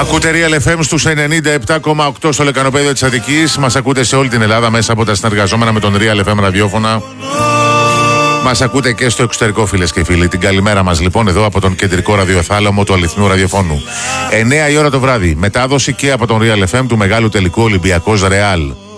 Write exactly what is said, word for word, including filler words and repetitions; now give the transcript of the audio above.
Ακούτε Real εφ εμ στους ενενήντα επτά κόμμα οκτώ στο λεκανοπέδιο της Αττικής. Μας ακούτε σε όλη την Ελλάδα μέσα από τα συνεργαζόμενα με τον Real εφ εμ ραδιόφωνα. Μας ακούτε και στο εξωτερικό, φίλες και φίλοι. Την καλημέρα μας λοιπόν εδώ από τον κεντρικό ραδιοθάλαμο του αληθινού ραδιοφώνου. εννιά η ώρα το βράδυ. Μετάδοση και από τον Real εφ εμ του μεγάλου τελικού Ολυμπιακός Ρεάλ.